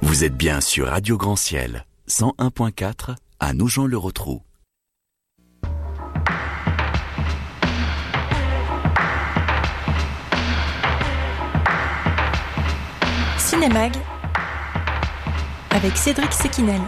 Vous êtes bien sur Radio Grand Ciel, 101.4 à Nogent-le-Rotrou. Cinémag avec Cédric Sequinel.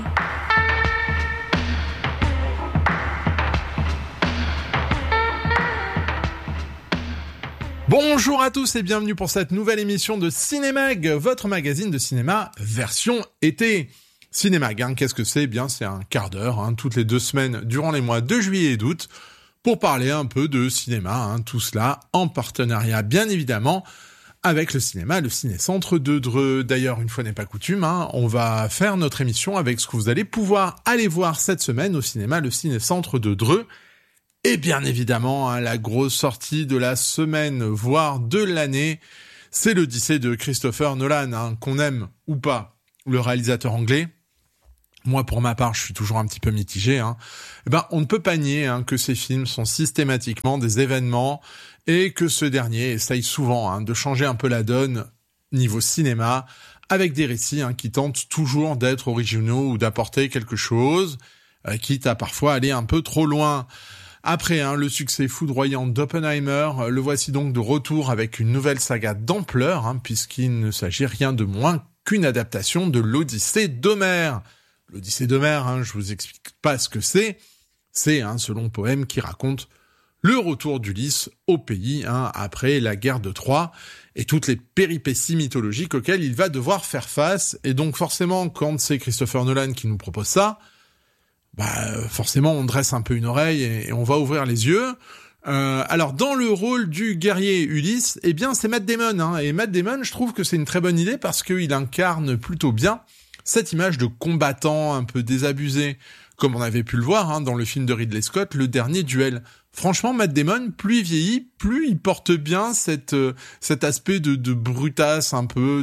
Bonjour à tous et bienvenue pour cette nouvelle émission de Cinémag, votre magazine de cinéma version été. Cinémag, qu'est-ce que c'est ? Bien, c'est un quart d'heure, toutes les 2 semaines durant les mois de juillet et d'août, pour parler un peu de cinéma, tout cela en partenariat bien évidemment avec le cinéma, le Ciné-Centre de Dreux. D'ailleurs, une fois n'est pas coutume, on va faire notre émission avec ce que vous allez pouvoir aller voir cette semaine au cinéma, le Ciné-Centre de Dreux. Et bien évidemment, la grosse sortie de la semaine, voire de l'année, c'est l'Odyssée de Christopher Nolan, qu'on aime ou pas, le réalisateur anglais. Moi, pour ma part, je suis toujours un petit peu mitigé. On ne peut pas nier que ces films sont systématiquement des événements et que ce dernier essaye souvent de changer un peu la donne niveau cinéma avec des récits qui tentent toujours d'être originaux ou d'apporter quelque chose, quitte à parfois aller un peu trop loin. Après le succès foudroyant d'Oppenheimer, le voici donc de retour avec une nouvelle saga d'ampleur, puisqu'il ne s'agit rien de moins qu'une adaptation de l'Odyssée d'Homère. L'Odyssée d'Homère, je vous explique pas ce que c'est. C'est un long poème qui raconte le retour d'Ulysse au pays après la guerre de Troie et toutes les péripéties mythologiques auxquelles il va devoir faire face. Et donc forcément, quand c'est Christopher Nolan qui nous propose ça, forcément on dresse un peu une oreille et on va ouvrir les yeux. Alors dans le rôle du guerrier Ulysse, c'est Matt Damon, et Matt Damon, je trouve que c'est une très bonne idée parce qu'il incarne plutôt bien cette image de combattant un peu désabusé, comme on avait pu le voir dans le film de Ridley Scott, Le Dernier Duel. Franchement, Matt Damon, plus il vieillit, plus il porte bien cet aspect de brutasse un peu,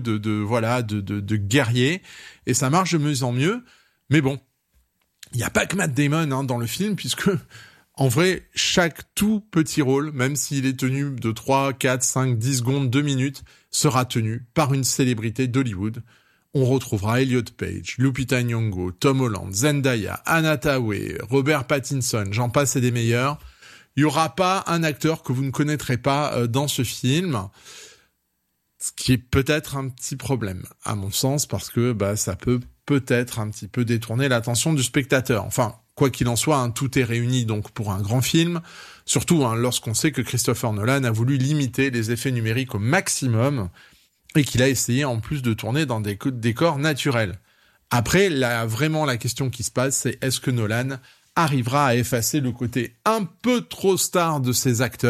de guerrier, et ça marche de mieux en mieux. Mais bon, il n'y a pas que Matt Damon dans le film, puisque en vrai, chaque tout petit rôle, même s'il est tenu de 3, 4, 5, 10 secondes, 2 minutes, sera tenu par une célébrité d'Hollywood. On retrouvera Elliot Page, Lupita Nyong'o, Tom Holland, Zendaya, Anna Thaoué, Robert Pattinson, j'en passe et des meilleurs. Il n'y aura pas un acteur que vous ne connaîtrez pas dans ce film, ce qui est peut-être un petit problème, à mon sens, parce que ça peut-être un petit peu détourner l'attention du spectateur. Enfin, quoi qu'il en soit, tout est réuni donc pour un grand film, surtout lorsqu'on sait que Christopher Nolan a voulu limiter les effets numériques au maximum et qu'il a essayé en plus de tourner dans des décors naturels. Après, vraiment la question qui se passe, c'est est-ce que Nolan arrivera à effacer le côté un peu trop star de ses acteurs ?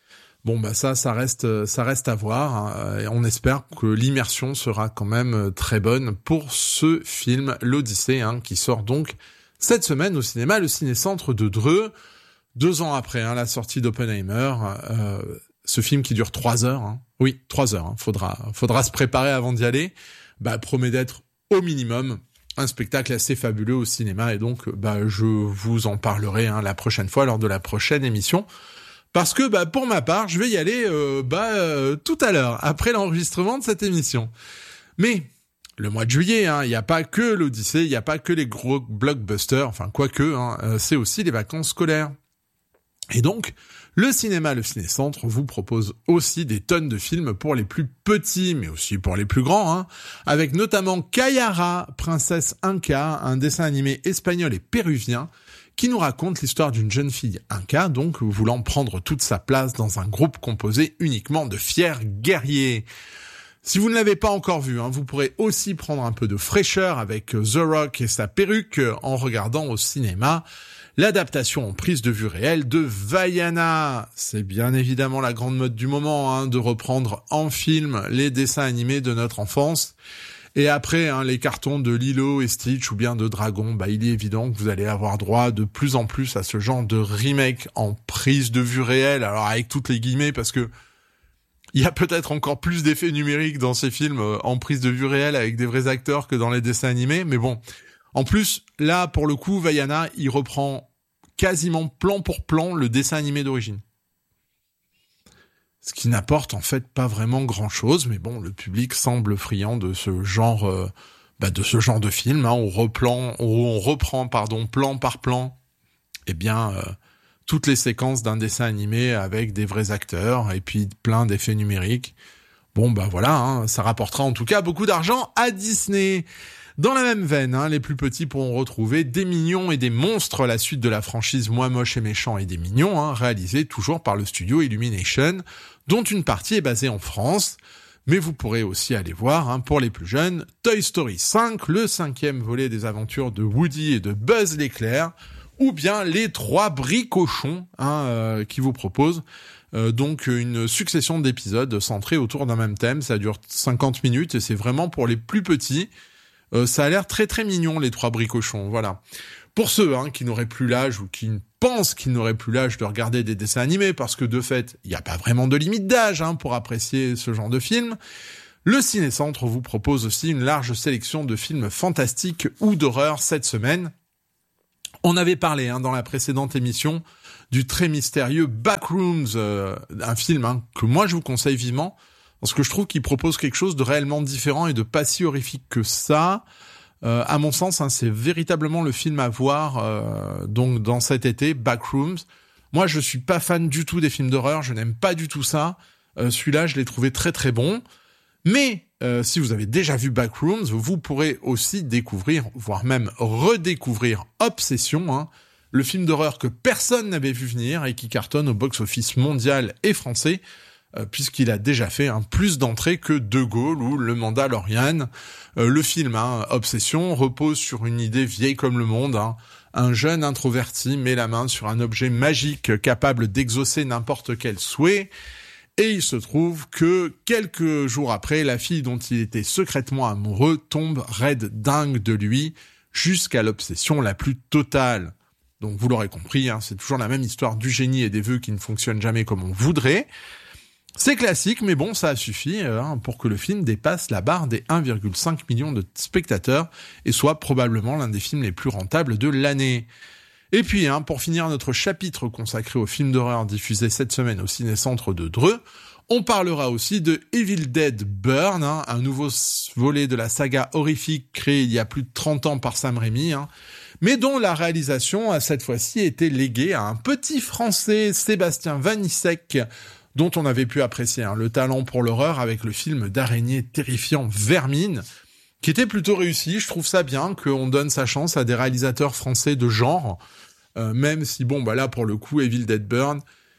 Ça reste à voir, et on espère que l'immersion sera quand même très bonne pour ce film, l'Odyssée, qui sort donc cette semaine au cinéma, le Ciné-Centre de Dreux, 2 ans après la sortie d'Oppenheimer, ce film qui dure 3 heures, oui, 3 heures, faudra se préparer avant d'y aller, promet d'être au minimum un spectacle assez fabuleux au cinéma, et donc je vous en parlerai la prochaine fois lors de la prochaine émission. Parce que pour ma part, je vais y aller tout à l'heure, après l'enregistrement de cette émission. Mais le mois de juillet, il n'y a pas que l'Odyssée, il n'y a pas que les gros blockbusters, enfin quoique, c'est aussi les vacances scolaires. Et donc, le Ciné-Centre vous propose aussi des tonnes de films pour les plus petits, mais aussi pour les plus grands, avec notamment Kayara, Princesse Inca, un dessin animé espagnol et péruvien, qui nous raconte l'histoire d'une jeune fille Inca, donc voulant prendre toute sa place dans un groupe composé uniquement de fiers guerriers. Si vous ne l'avez pas encore vu, vous pourrez aussi prendre un peu de fraîcheur avec The Rock et sa perruque en regardant au cinéma l'adaptation en prise de vue réelle de Vaiana. C'est bien évidemment la grande mode du moment de reprendre en film les dessins animés de notre enfance. Et après, les cartons de Lilo et Stitch ou bien de Dragon, il est évident que vous allez avoir droit de plus en plus à ce genre de remake en prise de vue réelle. Alors avec toutes les guillemets, parce que il y a peut-être encore plus d'effets numériques dans ces films en prise de vue réelle avec des vrais acteurs que dans les dessins animés. Mais bon, en plus, là, pour le coup, Vaiana, il reprend quasiment plan pour plan le dessin animé d'origine. Ce qui n'apporte en fait pas vraiment grand-chose, mais bon, le public semble friand de ce genre de ce genre de film, où on reprend plan par plan, toutes les séquences d'un dessin animé avec des vrais acteurs et puis plein d'effets numériques. Ça rapportera en tout cas beaucoup d'argent à Disney. Dans la même veine, les plus petits pourront retrouver Des Mignons et des Monstres, la suite de la franchise Moi Moche et Méchant et des Mignons, réalisée toujours par le studio Illumination, dont une partie est basée en France. Mais vous pourrez aussi aller voir, pour les plus jeunes, Toy Story 5, le 5e volet des aventures de Woody et de Buzz l'éclair, ou bien Les 3 Bricochons, qui vous propose donc une succession d'épisodes centrés autour d'un même thème. Ça dure 50 minutes et c'est vraiment pour les plus petits. Ça a l'air très très mignon, Les 3 Bricochons, voilà. Pour ceux qui n'auraient plus l'âge ou qui pensent qu'ils n'auraient plus l'âge de regarder des dessins animés, parce que de fait, il n'y a pas vraiment de limite d'âge pour apprécier ce genre de film, le Ciné-Centre vous propose aussi une large sélection de films fantastiques ou d'horreur cette semaine. On avait parlé dans la précédente émission du très mystérieux Backrooms, un film que moi je vous conseille vivement, parce que je trouve qu'il propose quelque chose de réellement différent et de pas si horrifique que ça. À mon sens, c'est véritablement le film à voir donc dans cet été, Backrooms. Moi, je suis pas fan du tout des films d'horreur, je n'aime pas du tout ça. Celui-là, je l'ai trouvé très très bon. Mais si vous avez déjà vu Backrooms, vous pourrez aussi découvrir, voire même redécouvrir Obsession, le film d'horreur que personne n'avait vu venir et qui cartonne au box-office mondial et français, puisqu'il a déjà fait plus d'entrées que De Gaulle ou Le Mandalorian. Le film, Obsession, repose sur une idée vieille comme le monde. Un jeune introverti met la main sur un objet magique capable d'exaucer n'importe quel souhait. Et il se trouve que quelques jours après, la fille dont il était secrètement amoureux tombe raide dingue de lui, jusqu'à l'obsession la plus totale. Donc vous l'aurez compris, c'est toujours la même histoire du génie et des vœux qui ne fonctionnent jamais comme on voudrait. C'est classique, mais bon, ça a suffi pour que le film dépasse la barre des 1,5 million de spectateurs et soit probablement l'un des films les plus rentables de l'année. Et puis, pour finir notre chapitre consacré aux films d'horreur diffusés cette semaine au Ciné-Centre de Dreux, on parlera aussi de Evil Dead Burn, un nouveau volet de la saga horrifique créé il y a plus de 30 ans par Sam Raimi, mais dont la réalisation a cette fois-ci été léguée à un petit Français, Sébastien Vanissek, dont on avait pu apprécier le talent pour l'horreur avec le film d'araignée terrifiant Vermine, qui était plutôt réussi. Je trouve ça bien qu'on donne sa chance à des réalisateurs français de genre, même si là pour le coup Evil Dead Burn,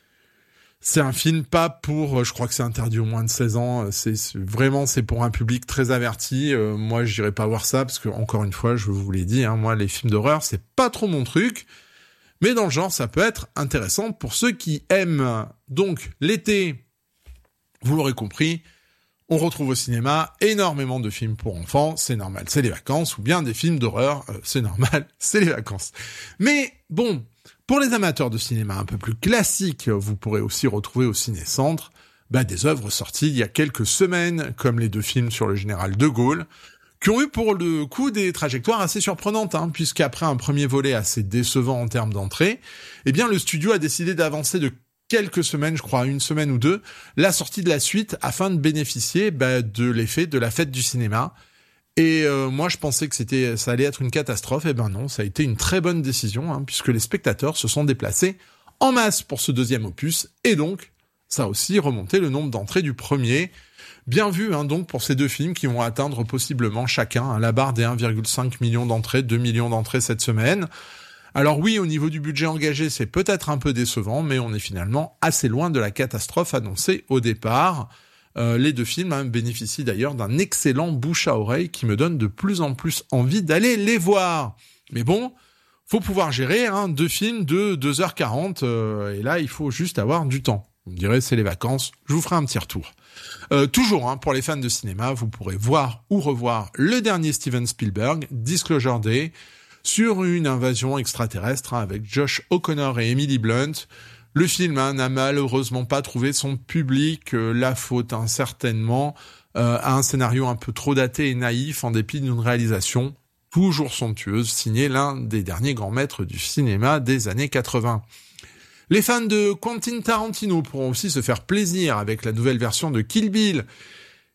c'est un film pas pour, je crois que c'est interdit aux moins de 16 ans, c'est pour un public très averti. Moi j'irai pas voir ça parce que encore une fois je vous l'ai dit, moi les films d'horreur c'est pas trop mon truc. Mais dans le genre, ça peut être intéressant pour ceux qui aiment. Donc, l'été, vous l'aurez compris, on retrouve au cinéma énormément de films pour enfants, c'est normal, c'est les vacances, ou bien des films d'horreur, c'est normal, c'est les vacances. Mais bon, pour les amateurs de cinéma un peu plus classiques, vous pourrez aussi retrouver au Ciné-Centre des œuvres sorties il y a quelques semaines, comme les 2 films sur le général de Gaulle, qui ont eu pour le coup des trajectoires assez surprenantes, puisqu'après un premier volet assez décevant en termes d'entrée, le studio a décidé d'avancer de quelques semaines, je crois, 1 semaine ou 2, la sortie de la suite afin de bénéficier de l'effet de la fête du cinéma. Et moi, je pensais que ça allait être une catastrophe, non, ça a été une très bonne décision, puisque les spectateurs se sont déplacés en masse pour ce 2e opus, et donc, ça a aussi remonté le nombre d'entrées du premier. Bien vu, donc, pour ces 2 films qui vont atteindre possiblement chacun la barre des 1,5 million d'entrées, 2 millions d'entrées cette semaine. Alors oui, au niveau du budget engagé, c'est peut-être un peu décevant, mais on est finalement assez loin de la catastrophe annoncée au départ. Les 2 films bénéficient d'ailleurs d'un excellent bouche à oreille qui me donne de plus en plus envie d'aller les voir. Mais bon, faut pouvoir gérer 2 films de 2h40, et là, il faut juste avoir du temps. Vous me direz, c'est les vacances, je vous ferai un petit retour. Toujours, pour les fans de cinéma, vous pourrez voir ou revoir le dernier Steven Spielberg, Disclosure Day, sur une invasion extraterrestre avec Josh O'Connor et Emily Blunt. Le film n'a malheureusement pas trouvé son public, la faute certainement à un scénario un peu trop daté et naïf en dépit d'une réalisation toujours somptueuse, signée l'un des derniers grands maîtres du cinéma des années 80. Les fans de Quentin Tarantino pourront aussi se faire plaisir avec la nouvelle version de Kill Bill,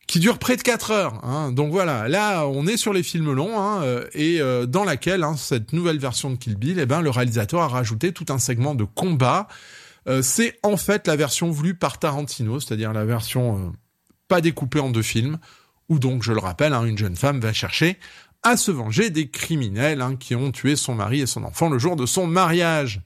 qui dure près de 4 heures. Hein. Donc voilà, là on est sur les films longs et dans laquelle cette nouvelle version de Kill Bill, le réalisateur a rajouté tout un segment de combat. C'est en fait la version voulue par Tarantino, c'est-à-dire la version pas découpée en 2 films, où donc, je le rappelle, une jeune femme va chercher à se venger des criminels qui ont tué son mari et son enfant le jour de son mariage.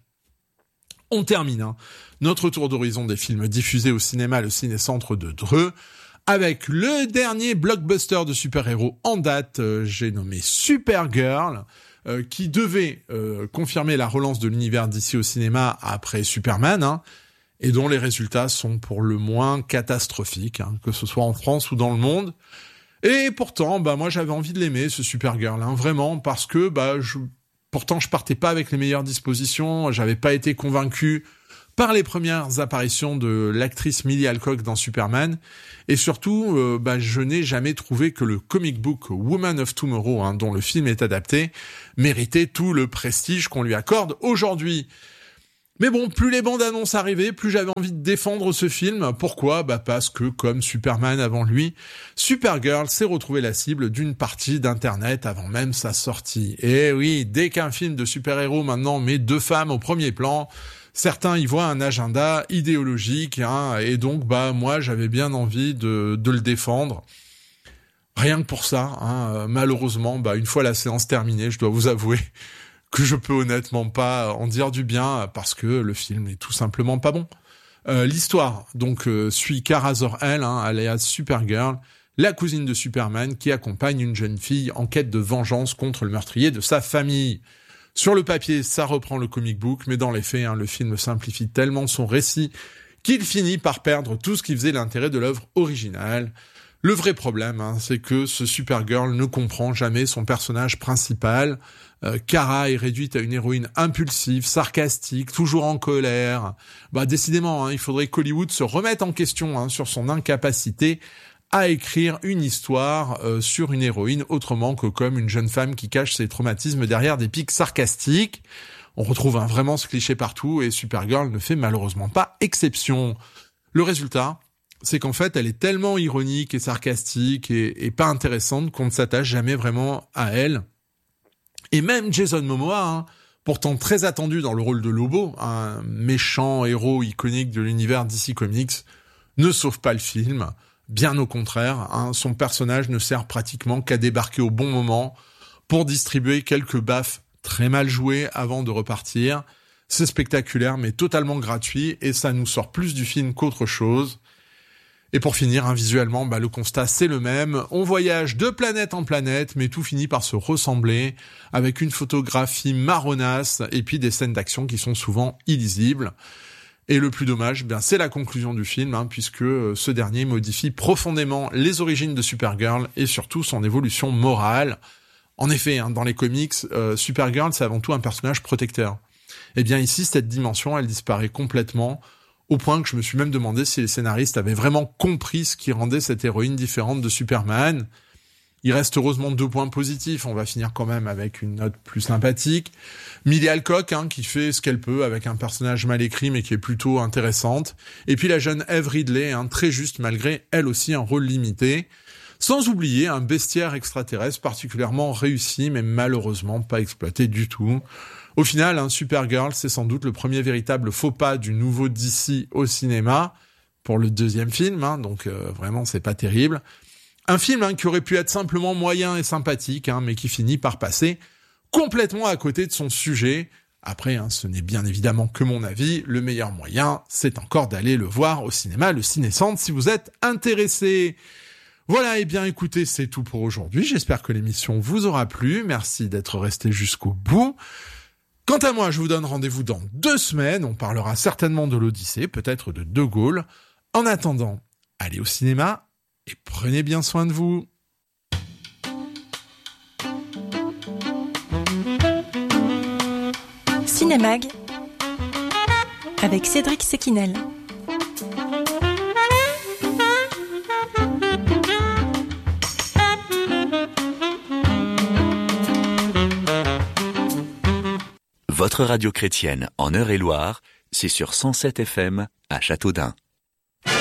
On termine notre tour d'horizon des films diffusés au cinéma, le Ciné-Centre de Dreux, avec le dernier blockbuster de super-héros en date, j'ai nommé Supergirl, qui devait confirmer la relance de l'univers DC au cinéma après Superman, et dont les résultats sont pour le moins catastrophiques, que ce soit en France ou dans le monde. Et pourtant, moi j'avais envie de l'aimer, ce Supergirl, vraiment, parce que pourtant je partais pas avec les meilleures dispositions, j'avais pas été convaincu par les premières apparitions de l'actrice Millie Alcock dans Superman, et surtout, je n'ai jamais trouvé que le comic book Woman of Tomorrow, dont le film est adapté, méritait tout le prestige qu'on lui accorde aujourd'hui. Mais bon, plus les bandes annonces arrivaient, plus j'avais envie de défendre ce film. Pourquoi ? Parce que, comme Superman avant lui, Supergirl s'est retrouvé la cible d'une partie d'Internet avant même sa sortie. Et oui, dès qu'un film de super-héros maintenant met 2 femmes au premier plan, certains y voient un agenda idéologique, et donc moi j'avais bien envie de le défendre. Rien que pour ça, malheureusement, une fois la séance terminée, je dois vous avouer que je peux honnêtement pas en dire du bien parce que le film est tout simplement pas bon. L'histoire donc suit Kara Zor-El, alias Supergirl, la cousine de Superman qui accompagne une jeune fille en quête de vengeance contre le meurtrier de sa famille. Sur le papier, ça reprend le comic book, mais dans les faits, le film simplifie tellement son récit qu'il finit par perdre tout ce qui faisait l'intérêt de l'œuvre originale. Le vrai problème, c'est que ce Supergirl ne comprend jamais son personnage principal. Kara est réduite à une héroïne impulsive, sarcastique, toujours en colère. Décidément, il faudrait qu'Hollywood se remette en question sur son incapacité à écrire une histoire sur une héroïne autrement que comme une jeune femme qui cache ses traumatismes derrière des pics sarcastiques. On retrouve vraiment ce cliché partout et Supergirl ne fait malheureusement pas exception. Le résultat, c'est qu'en fait, elle est tellement ironique et sarcastique et pas intéressante qu'on ne s'attache jamais vraiment à elle. Et même Jason Momoa, pourtant très attendu dans le rôle de Lobo, un méchant héros iconique de l'univers DC Comics, ne sauve pas le film. Bien au contraire, son personnage ne sert pratiquement qu'à débarquer au bon moment pour distribuer quelques baffes très mal jouées avant de repartir. C'est spectaculaire mais totalement gratuit et ça nous sort plus du film qu'autre chose. Et pour finir, visuellement, le constat c'est le même. On voyage de planète en planète, mais tout finit par se ressembler, avec une photographie marronasse et puis des scènes d'action qui sont souvent illisibles. Et le plus dommage, c'est la conclusion du film, puisque ce dernier modifie profondément les origines de Supergirl et surtout son évolution morale. En effet, dans les comics, Supergirl c'est avant tout un personnage protecteur. Et bien ici, cette dimension, elle disparaît complètement, au point que je me suis même demandé si les scénaristes avaient vraiment compris ce qui rendait cette héroïne différente de Superman. Il reste heureusement 2 points positifs, on va finir quand même avec une note plus sympathique. Millie Alcock, qui fait ce qu'elle peut avec un personnage mal écrit mais qui est plutôt intéressante. Et puis la jeune Eve Ridley, très juste malgré elle aussi un rôle limité. Sans oublier un bestiaire extraterrestre particulièrement réussi mais malheureusement pas exploité du tout. Au final, Supergirl, c'est sans doute le premier véritable faux pas du nouveau DC au cinéma, pour le 2e film, donc vraiment c'est pas terrible. Un film qui aurait pu être simplement moyen et sympathique, mais qui finit par passer complètement à côté de son sujet. Après, ce n'est bien évidemment que mon avis, le meilleur moyen, c'est encore d'aller le voir au cinéma, le Ciné-Centre, si vous êtes intéressé. Voilà, écoutez, c'est tout pour aujourd'hui. J'espère que l'émission vous aura plu. Merci d'être resté jusqu'au bout. Quant à moi, je vous donne rendez-vous dans 2 semaines. On parlera certainement de l'Odyssée, peut-être de De Gaulle. En attendant, allez au cinéma et prenez bien soin de vous. Cinémag avec Cédric Sequinel. Votre radio chrétienne en Eure-et-Loire, c'est sur 107 FM à Châteaudun.